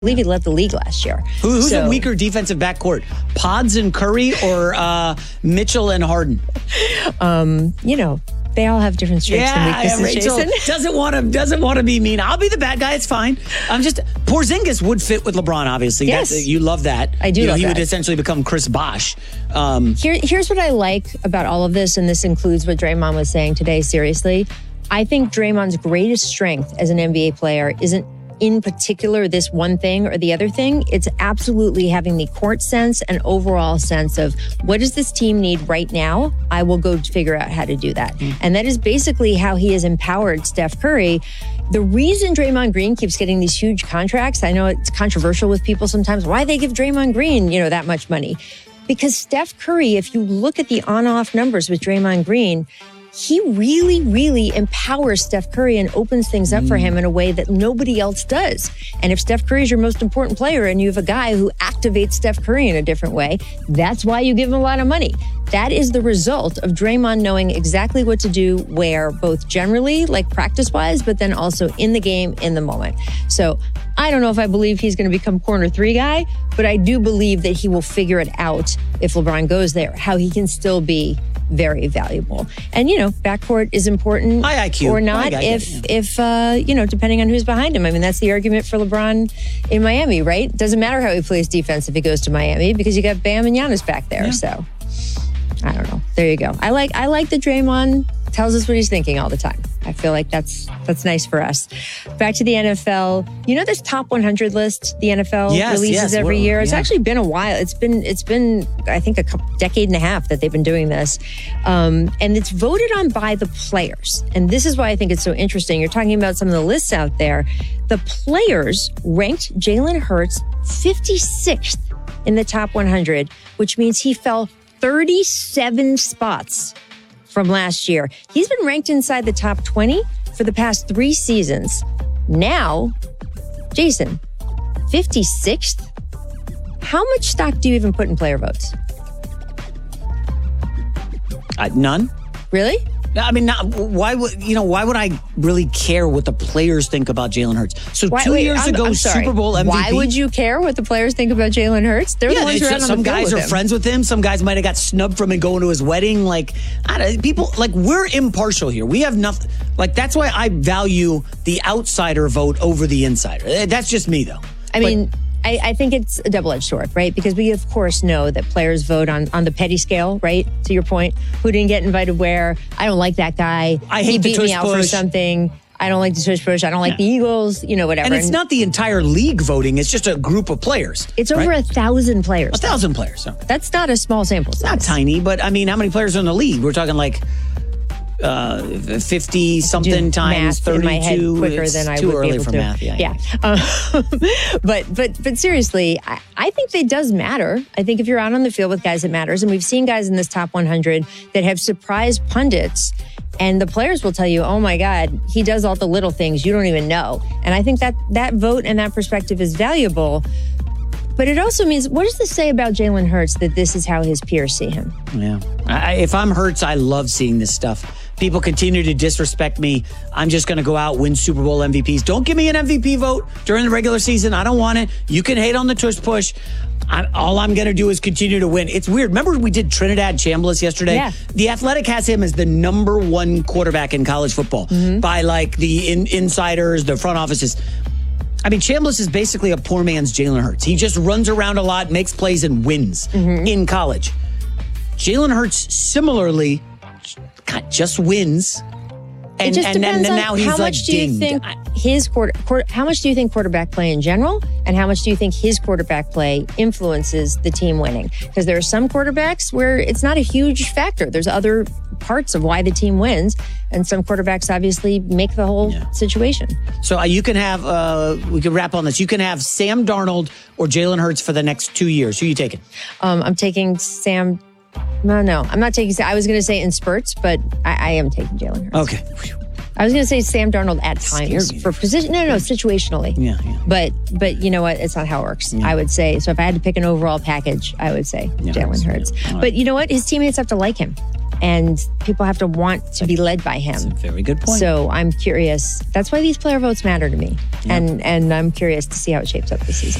believe he led the league last year. Who's a weaker defensive backcourt? Pods and Curry or Mitchell and Harden? They all have different strengths and weaknesses. Rachel Jason doesn't want to be mean. I'll be the bad guy. It's fine. Porzingis would fit with LeBron. Obviously, yes, you love that. I do. He would essentially become Chris Bosh. Here's what I like about all of this, and this includes what Draymond was saying today. Seriously, I think Draymond's greatest strength as an NBA player isn't in particular this one thing or the other thing. It's absolutely having the court sense and overall sense of what does this team need right now? I will go figure out how to do that. And that is basically how he has empowered Steph Curry. The reason Draymond Green keeps getting these huge contracts, I know it's controversial with people sometimes, why they give Draymond Green, that much money. Because Steph Curry, if you look at the on-off numbers with Draymond Green, he really, really empowers Steph Curry and opens things up for him in a way that nobody else does. And if Steph Curry is your most important player and you have a guy who activates Steph Curry in a different way, that's why you give him a lot of money. That is the result of Draymond knowing exactly what to do where, both generally, like practice-wise, but then also in the game, in the moment. So I don't know if I believe he's going to become corner three guy, but I do believe that he will figure it out if LeBron goes there, how he can still be very valuable. And, backcourt is important or not if depending on who's behind him. I mean, that's the argument for LeBron in Miami, right? Doesn't matter how he plays defense if he goes to Miami because you got Bam and Giannis back there. Yeah. So I don't know. There you go. I like that Draymond tells us what he's thinking all the time. I feel like that's nice for us. Back to the NFL. This top 100 list the NFL releases every year. It's actually been a while. It's been I think a decade and a half that they've been doing this. And it's voted on by the players. And this is why I think it's so interesting. You're talking about some of the lists out there. The players ranked Jalen Hurts 56th in the top 100, which means he fell 37 spots from last year. He's been ranked inside the top 20 for the past 3 seasons. Now, Jason, 56th? How much stock do you even put in player votes? None. Really? I mean, why would I really care what the players think about Jalen Hurts? So 2 years ago, Super Bowl MVP. Why would you care what the players think about Jalen Hurts? They're the ones who are on the field with him. Some guys are friends with him. Some guys might have got snubbed from him going to his wedding. We're impartial here. We have nothing. That's why I value the outsider vote over the insider. That's just me, though. I think it's a double-edged sword, right? Because we, of course, know that players vote on the petty scale, right? To your point, who didn't get invited where? I don't like that guy. He beat me out for something. I don't like the tush push. I don't like the Eagles, whatever. And it's not the entire league voting. It's just a group of players. It's over 1,000 players. 1,000 players. So. That's not a small sample size. Not tiny, but how many players are in the league? We're talking 50-something times 32. In my head quicker than I too would early be able for to. math. Yeah. But seriously, I think it does matter. I think if you're out on the field with guys, it matters. And we've seen guys in this top 100 that have surprised pundits. And the players will tell you, oh my God, he does all the little things you don't even know. And I think that vote and that perspective is valuable. But it also means, what does this say about Jalen Hurts that this is how his peers see him? Yeah. If I'm Hurts, I love seeing this stuff. People continue to disrespect me. I'm just going to go out, win Super Bowl MVPs. Don't give me an MVP vote during the regular season. I don't want it. You can hate on the tush push. All I'm going to do is continue to win. It's weird. Remember we did Trinidad Chambliss yesterday? Yeah. The Athletic has him as the number 1 quarterback in college football by the insiders, the front offices. Chambliss is basically a poor man's Jalen Hurts. He just runs around a lot, makes plays, and wins in college. Jalen Hurts, similarly, just wins. And now he's how much do you think how much do you think quarterback play in general, and how much do you think his quarterback play influences the team winning? Because there are some quarterbacks where it's not a huge factor. There's other parts of why the team wins, and some quarterbacks obviously make the whole situation. So you can have we can wrap on this. You can have Sam Darnold or Jalen Hurts for the next 2 years. Who are you taking? I'm taking Sam. No, I'm not taking. I was going to say in spurts, but I am taking Jalen Hurts. Okay. I was going to say Sam Darnold at times for position. No, situationally. Yeah. But you know what? It's not how it works. Yeah. I would say, so if I had to pick an overall package, I would say Jalen Hurts. Yeah. But you know what? His teammates have to like him. And people have to want to be led by him. That's a very good point. So I'm curious. That's why these player votes matter to me. And I'm curious to see how it shapes up this season.